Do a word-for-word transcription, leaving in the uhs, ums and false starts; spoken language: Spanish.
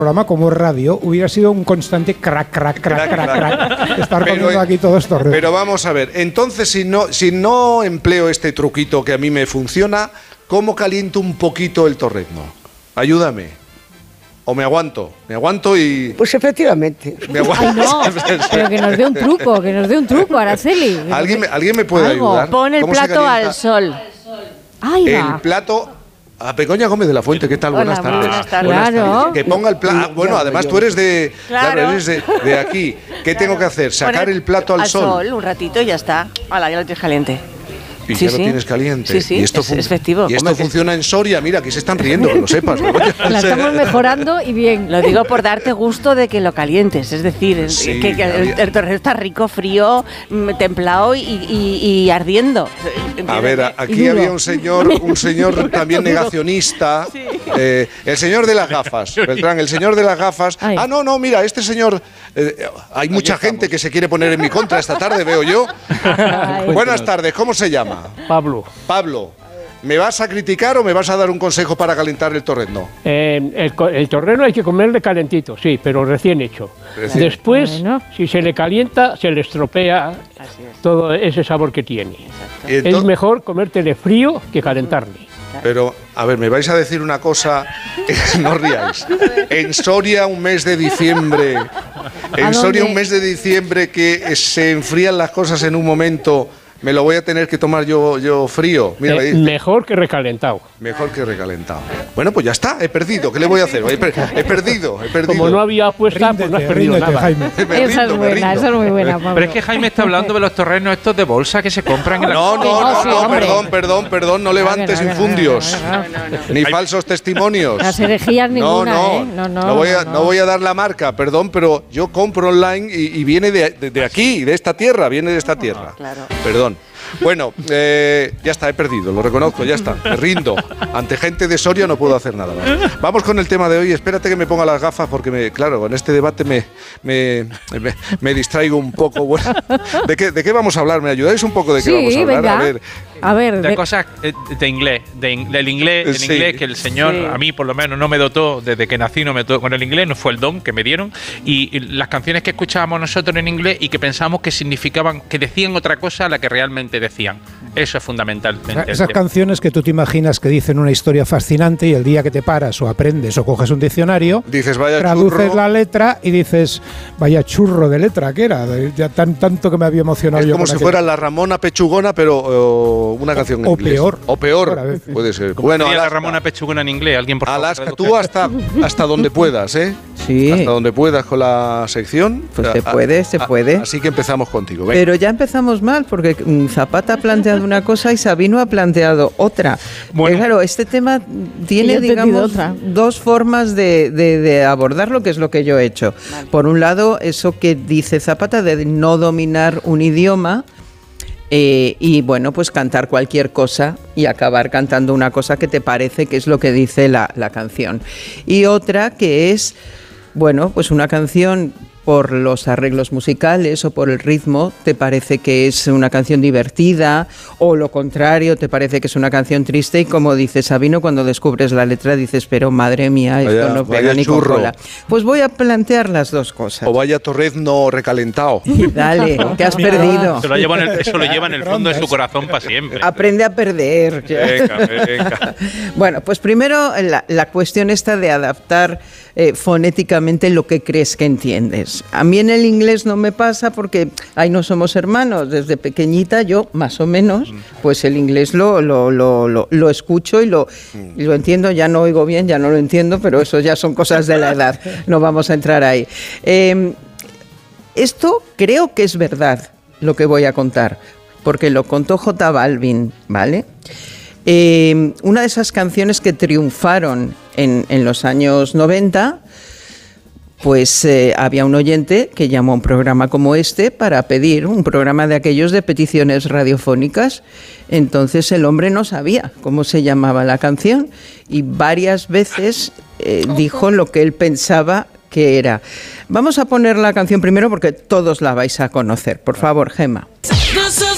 programa como radio hubiera sido un constante crack, crack, crack, crack, crack. Estar poniendo aquí todos estos retos. Pero vamos a ver, entonces si no, si no empleo este truquito que a mí me funciona, ¿cómo caliento un poquito el torrezno? Ayúdame. ¿O me aguanto? Me aguanto y... Pues efectivamente. Me aguanto. Ay, no, pero que nos dé un truco, que nos dé un truco, Araceli. ¿Alguien me, ¿alguien me puede Algo. ayudar? Pon el ¿Cómo se plato calienta? al sol. Ahí va. El plato... A Begoña Gómez de la Fuente, ¿qué tal? Hola, Buenas tardes. buenas tardes. Buenas Claro. tardes. Que ponga el plato. Bueno, además tú eres de, Claro. claro, eres de, de aquí. ¿Qué tengo que hacer? ¿Sacar Poner el plato al, al sol? sol un ratito y ya está. Hala, ya lo tienes caliente. Y Sí, ya lo sí. tienes caliente. Sí, sí, y esto es- fun- es efectivo. Y esto Hombre, que- funciona en Soria. Mira, aquí se están riendo, que lo sepas. Begoña. La estamos mejorando y bien. Lo digo por darte gusto de que lo calientes, es decir, Sí, que, que el, había- el torrezno está rico, frío, mm, templado y, y- y ardiendo. A ver, a- aquí Y duro. había un señor, un señor también negacionista, eh, el señor de las gafas, Beltrán, el señor de las gafas. Ay. Ah, no, no, mira, este señor, eh, hay mucha gente que se quiere poner en mi contra esta tarde, veo yo. Ay. Buenas tardes, ¿cómo se llama? Pablo, Pablo, ¿me vas a criticar o me vas a dar un consejo para calentar el torrezno? eh, el, co- el torreno hay que comerle calentito, sí, pero recién hecho. Recién. Después, Bueno. si se le calienta, se le estropea Así es. todo ese sabor que tiene. Y ento- Es mejor comértele frío que calentarle. Pero, a ver, me vais a decir una cosa, no ríais. En Soria, un mes de diciembre, en ¿A Soria, dónde? un mes de diciembre que se enfrían las cosas en un momento, me lo voy a tener que tomar yo, yo frío. Mira, Eh, ahí, mejor que recalentado. mejor que recalentado. Bueno, pues ya está, he perdido. ¿Qué le voy a hacer? He, per- he perdido, he perdido. Como no había apuesta, pues no has Ríndete, perdido ríndete, nada. Jaime. Me Esa es rindo, me buena, rindo. esa es muy buena, Pablo. Pero es que Jaime está hablando de los torrenos estos de bolsa que se compran en la... No, no, Sí, no, no, sí, no, hombre. perdón, perdón, perdón, no levantes no, no, no, infundios, no, no, ni falsos testimonios. Las herejías No, ninguna, no, ¿eh? No, no, voy a, no, no no. voy a dar la marca, perdón, pero yo compro online y, y viene de, de- de aquí, de esta tierra, viene de esta tierra. claro. Perdón. Bueno, eh, ya está, he perdido, lo reconozco, ya está, me rindo. Ante gente de Soria no puedo hacer nada más. Vamos con el tema de hoy, espérate que me ponga las gafas porque, me, claro, con este debate me, me, me, me distraigo un poco. Bueno, ¿de qué, ¿de qué vamos a hablar? ¿Me ayudáis un poco de qué Sí, vamos a hablar? venga. A ver, A ver, De de- cosas eh, de inglés, de in- del inglés, el Sí. inglés que el señor, Sí. a mí por lo menos no me dotó, desde que nací no me dotó con el inglés, no fue el don que me dieron, y, y las canciones que escuchábamos nosotros en inglés y que pensábamos que significaban, que decían otra cosa a la que realmente decían. Eso es fundamental. Esas canciones que tú te imaginas que dicen una historia fascinante y el día que te paras o aprendes o coges un diccionario, dices, vaya traduces churro. la letra y dices, vaya churro de letra que era, de- ya tan, tanto que me había emocionado Es yo como con si aquello. fuera la Ramona Pechugona, pero o, una canción en o inglés. peor. O peor, Peor a veces. puede ser. Bueno, Bueno, la Alaska, Ramona Pechugona en inglés, alguien por favor. Alaska, traduzca. tú hasta, hasta donde puedas, ¿eh? Sí. Hasta donde puedas con la sección. Pues se Ah, puede, se ah, puede. Así que empezamos contigo. Venga. Pero ya empezamos mal, porque mm, Zapata ha planteado una cosa y Sabino ha planteado otra. Bueno. Eh, claro, este tema tiene, Y yo he entendido digamos, otra. dos formas de, de- de abordarlo, que es lo que yo he hecho. Por un lado, eso que dice Zapata de no dominar un idioma. eh, y bueno, pues cantar cualquier cosa y acabar cantando una cosa que te parece que es lo que dice la, la canción. Y otra que es, bueno, pues una canción por los arreglos musicales o por el ritmo, te parece que es una canción divertida, o lo contrario, te parece que es una canción triste, y como dice Sabino, cuando descubres la letra dices, pero madre mía, esto Vaya- no pega vaya ni con churro. cola. Pues voy a plantear las dos cosas. O vaya torrezno recalentado. Dale, que has perdido. Eso lo lleva en el, eso lo lleva en el fondo de su corazón para siempre. Aprende a perder. Venga, venga. Bueno, pues primero la, la cuestión esta de adaptar eh, fonéticamente lo que crees que entiendes. A mí en el inglés no me pasa porque ahí no somos hermanos. Desde pequeñita yo, más o menos, pues el inglés lo, lo, lo, lo, lo escucho y lo, y lo entiendo. Ya no oigo bien, ya no lo entiendo, pero eso ya son cosas de la edad. No vamos a entrar ahí. Eh, esto creo que es verdad, lo que voy a contar, porque lo contó J Balvin, ¿vale? Eh, una de esas canciones que triunfaron en, en los años noventa, pues eh, había un oyente que llamó a un programa como este para pedir un programa de aquellos de peticiones radiofónicas. Entonces el hombre no sabía cómo se llamaba la canción y varias veces eh, dijo lo que él pensaba que era. Vamos a poner la canción primero porque todos la vais a conocer. Por favor, Gemma. No soy